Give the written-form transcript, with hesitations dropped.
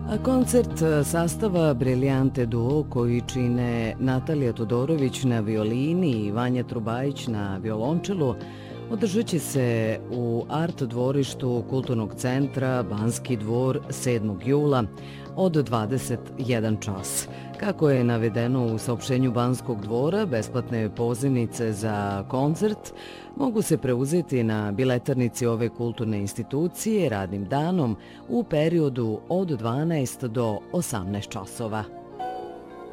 Koncert sastava Briljante duo koji čine Natalija Todorović na violini i Vanja Trubajić na violončelu održat će se u art dvorištu Kulturnog centra Banski dvor 7. jula od 21 čas. Kako je navedeno u saopštenju Banskog dvora, besplatne pozivnice za koncert mogu se preuzeti na biletarnici ove kulturne institucije radnim danom u periodu od 12 do 18 časova.